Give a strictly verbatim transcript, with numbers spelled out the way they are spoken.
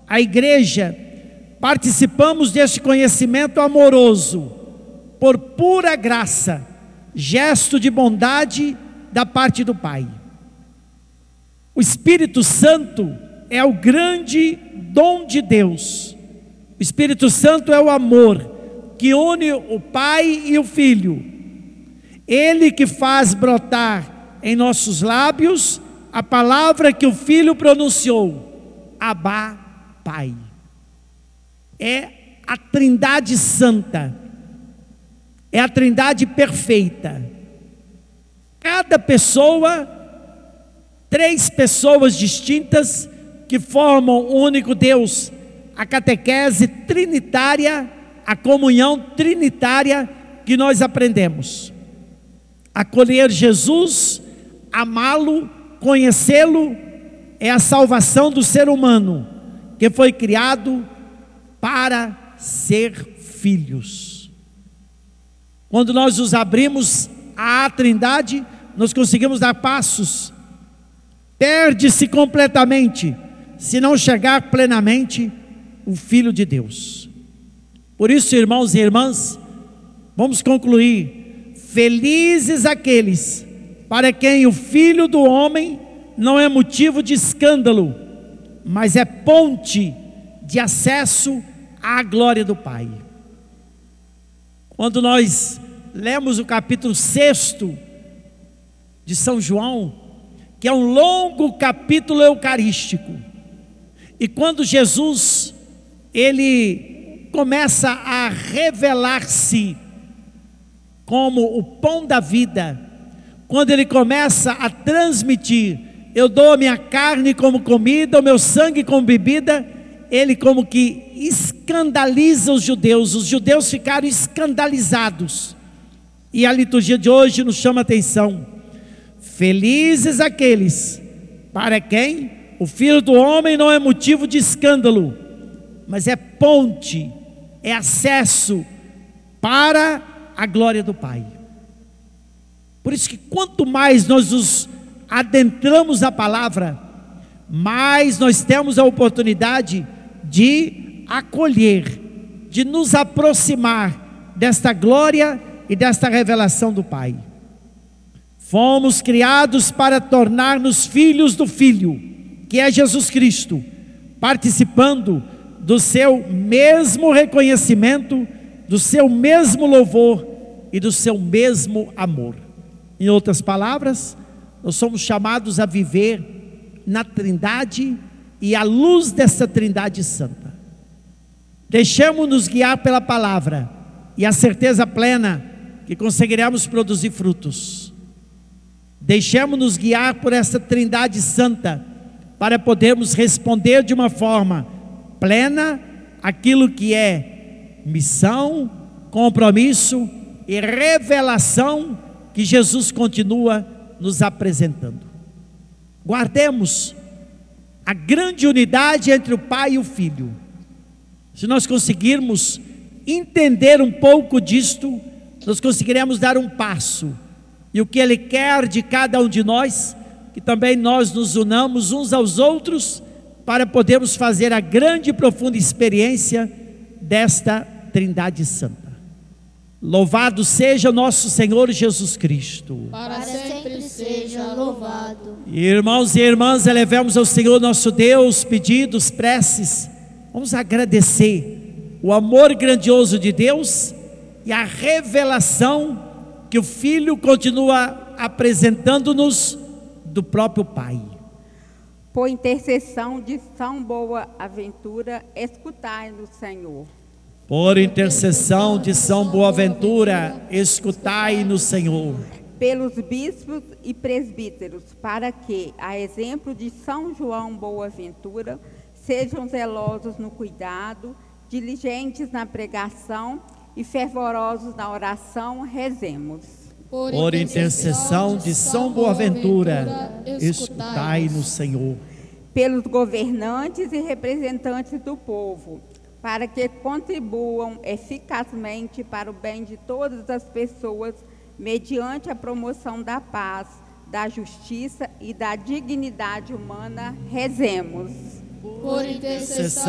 a igreja, participamos deste conhecimento amoroso, por pura graça, gesto de bondade da parte do Pai. O Espírito Santo é o grande dom de Deus. O Espírito Santo é o amor que une o Pai e o Filho. Ele que faz brotar em nossos lábios a palavra que o Filho pronunciou: Abá, Pai. É a Trindade Santa, é a Trindade perfeita. Cada pessoa, três pessoas distintas que formam o único Deus, a catequese trinitária, a comunhão trinitária que nós aprendemos. Acolher Jesus, amá-lo, conhecê-lo, é a salvação do ser humano, que foi criado para ser filhos. Quando nós nos abrimos à Trindade, nós conseguimos dar passos. Perde-se completamente, se não chegar plenamente, o Filho de Deus. Por isso, irmãos e irmãs, vamos concluir: felizes aqueles para quem o Filho do Homem não é motivo de escândalo, mas é ponte de acesso à glória do Pai. Quando nós lemos o capítulo sexto de São João, que é um longo capítulo eucarístico, e quando Jesus, ele começa a revelar-se como o pão da vida, quando ele começa a transmitir: eu dou a minha carne como comida, o meu sangue como bebida, ele como que escandaliza os judeus. Os judeus ficaram escandalizados, e a liturgia de hoje nos chama a atenção: felizes aqueles para quem o Filho do Homem não é motivo de escândalo, mas é ponte, é acesso para a glória do Pai. Por isso que quanto mais nós nos adentramos a palavra, mais nós temos a oportunidade de acolher, de nos aproximar desta glória e desta revelação do Pai. Fomos criados para tornar-nos filhos do Filho, que é Jesus Cristo, participando do seu mesmo reconhecimento, do seu mesmo louvor e do seu mesmo amor. Em outras palavras, nós somos chamados a viver na Trindade e à luz dessa Trindade Santa. Deixemos-nos guiar pela palavra e a certeza plena que conseguiremos produzir frutos. Deixemos-nos guiar por essa Trindade Santa para podermos responder de uma forma plena aquilo que é missão, compromisso e revelação que Jesus continua nos apresentando. Guardemos a grande unidade entre o Pai e o Filho. Se nós conseguirmos entender um pouco disto, nós conseguiremos dar um passo, e o que Ele quer de cada um de nós, que também nós nos unamos uns aos outros, para podermos fazer a grande e profunda experiência desta Trindade Santa. Louvado seja nosso Senhor Jesus Cristo. Para sempre seja louvado. Irmãos e irmãs, elevemos ao Senhor nosso Deus pedidos, preces. Vamos agradecer o amor grandioso de Deus e a revelação que o Filho continua apresentando-nos do próprio Pai. Por intercessão de São Boaventura, escutai-nos, Senhor. Por intercessão de São Boaventura, escutai-nos, Senhor. Pelos bispos e presbíteros, para que, a exemplo de São João Boaventura, sejam zelosos no cuidado, diligentes na pregação e fervorosos na oração, rezemos. Por intercessão de São Boaventura, escutai-nos, Senhor. Pelos governantes e representantes do povo, para que contribuam eficazmente para o bem de todas as pessoas, mediante a promoção da paz, da justiça e da dignidade humana, rezemos. Por intercessão